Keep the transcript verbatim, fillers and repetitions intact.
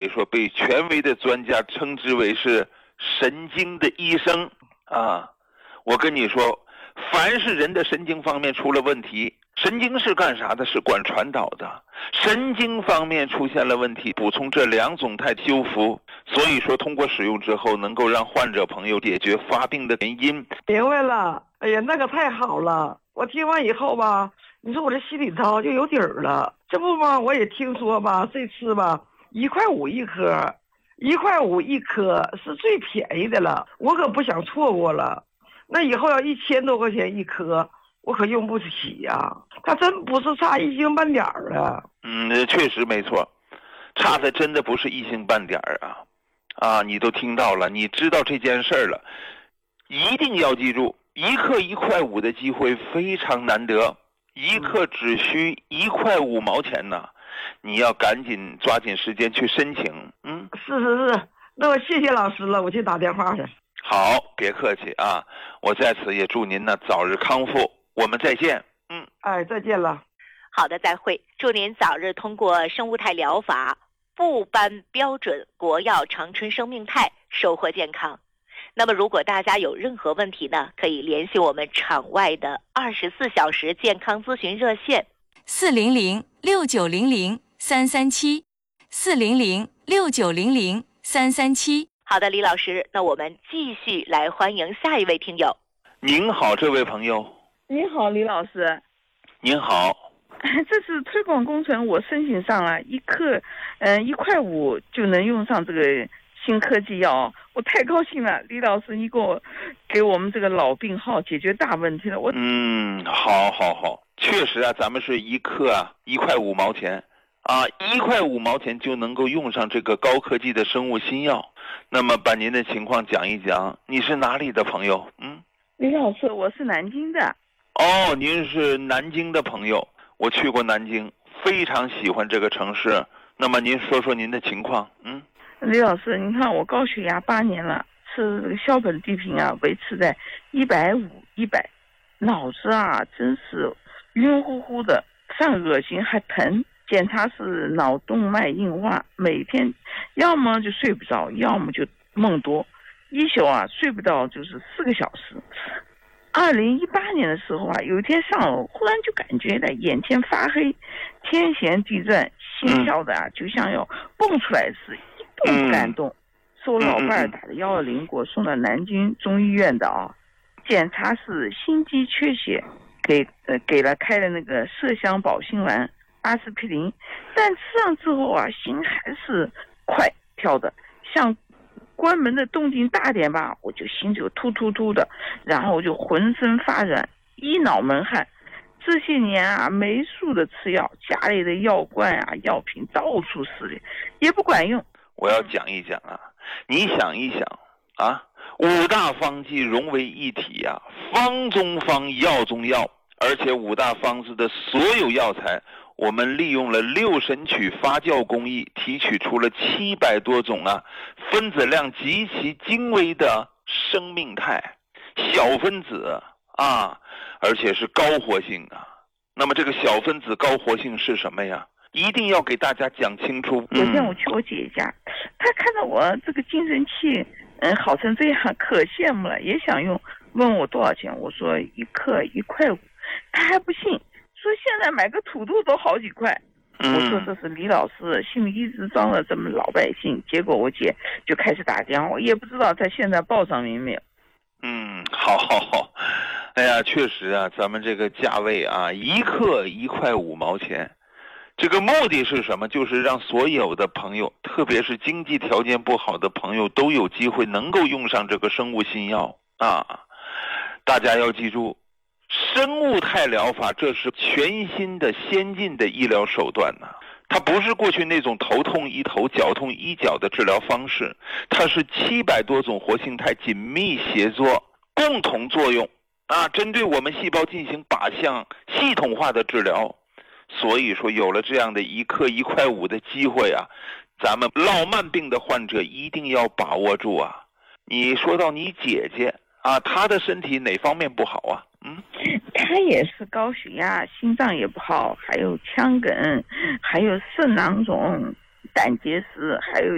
说被权威的专家称之为是神经的医生啊。我跟你说，凡是人的神经方面出了问题，神经是干啥的？是管传导的。神经方面出现了问题，补充这两种肽修复。所以说通过使用之后，能够让患者朋友解决发病的原因。 明白了。哎呀，那个太好了，我听完以后吧，你说我这心里头就有底儿了。这不嘛，我也听说吧，这次吧一块五一颗，一块五一颗是最便宜的了，我可不想错过了。那以后要一千多块钱一颗，我可用不起呀、啊。它真不是差一星半点儿啊。 嗯，确实没错，差的真的不是一星半点儿啊。啊，你都听到了，你知道这件事儿了，一定要记住，一克一块五的机会非常难得，一克只需一块五毛钱呢，你要赶紧抓紧时间去申请。嗯， 是是是，那我谢谢老师了，我去打电话去。 好，别客气啊，我在此也祝您呢早日康复，我们再见。嗯， 哎，再见了。 好的，再会，祝您早日通过生物态疗法部颁标准国药长春生命肽，收获健康。那么如果大家有任何问题呢，可以联系我们场外的二十四小时健康咨询热线四零零六九零零三三七四零零六九零零三三七。 好的，李老师，那我们继续来欢迎下一位听友。 您好，这位朋友。 您好，李老师。 您好。 这次推广工程我申请上了，一克，嗯、呃，一块五就能用上这个新科技药，我太高兴了。李老师，你给我给我们这个老病号解决大问题了。我嗯，好好好，确实啊，咱们是一克啊一块五毛钱啊，一块五毛钱就能够用上这个高科技的生物新药。那么把您的情况讲一讲，你是哪里的朋友？嗯， 李老师，我是南京的。 哦，您是南京的朋友。我去过南京，非常喜欢这个城市。那么您说说您的情况。嗯， 李老师，你看我高血压八年了，吃这个硝苯地平啊，维持在一百五一百，脑子啊真是晕乎乎的，犯恶心还疼。检查是脑动脉硬化，每天要么就睡不着，要么就梦多，一宿啊睡不到就是四个小时。二零一八年的时候啊，有一天上午忽然就感觉在眼前发黑，天旋地转，心跳的啊就像要蹦出来似，一动不敢动。是我老伴儿打的幺二零给我送到南京中医院的啊，检查是心肌缺血，给呃给了开了那个麝香保心丸、阿司匹林，但吃上之后啊，心还是快跳的，像关门的动静大点吧，我就心就突突突的，然后我就浑身发软，一脑门汗。这些年啊，没数的吃药，家里的药罐啊、药品到处是的，也不管用。 我要讲一讲啊，你想一想啊，五大方剂融为一体啊，方中方，药中药，而且五大方子的所有药材，我们利用了六神曲发酵工艺，提取出了七百多种啊分子量极其精微的生命肽，小分子啊，而且是高活性啊。那么这个小分子高活性是什么呀？一定要给大家讲清楚。 有天我去我姐家，她看到我这个精神气，嗯，好成这样，可羡慕了，也想用，问我多少钱，我说一克一块五，她还不信。说现在买个土豆都好几块， 嗯、 我说这是李老师心里一直装了这么老百姓，结果我姐就开始打电话，我也不知道她现在报上名没有。 嗯，好好好，哎呀，确实啊，咱们这个价位啊，一克一块五毛钱，这个目的是什么？就是让所有的朋友，特别是经济条件不好的朋友，都有机会能够用上这个生物新药啊！大家要记住。生物态疗法，这是全新的先进的医疗手段呢、啊。它不是过去那种头痛医头、脚痛医脚的治疗方式，它是七百多种活性肽紧密协作，共同作用啊，针对我们细胞进行靶向系统化的治疗。所以说，有了这样的一克一块五的机会啊，咱们老慢病的患者一定要把握住啊。你说到你姐姐啊，她的身体哪方面不好啊？嗯， 他也是高血压，心脏也不好，还有腔梗，还有肾囊肿、胆结石，还有